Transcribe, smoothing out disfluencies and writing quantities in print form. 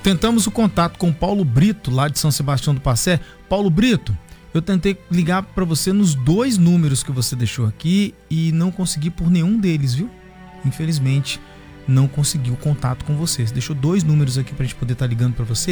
Tentamos o contato com Paulo Brito, lá de São Sebastião do Passé. Paulo Brito, eu tentei ligar para você nos 2 números que você deixou aqui e não consegui por nenhum deles, viu? Infelizmente, não consegui o contato com você. Você deixou 2 números aqui pra gente poder estar ligando para você.